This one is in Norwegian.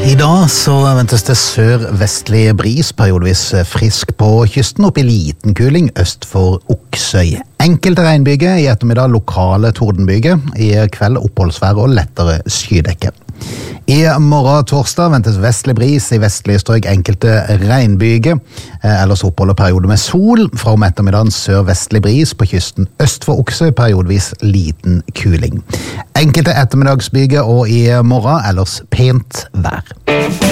I dag så ventes det sør-vestlig bris, periodevis frisk på kysten, opp i liten kuling øst for Oksøy. Enkelte regnbyger, i ettermiddag lokale tordenbyger, i kveld oppholdsvær og lettere skydekke. I morgen torsdag ventes vestlig bris i vestlige strøk, enkelte regnbyger, ellers oppholder periode med sol. Fra om ettermiddagen sør-vestlig bris på kysten øst for Oksøy, periodevis liten kuling. Enkelte ettermiddagsbyger og i morgen ellers pent vær.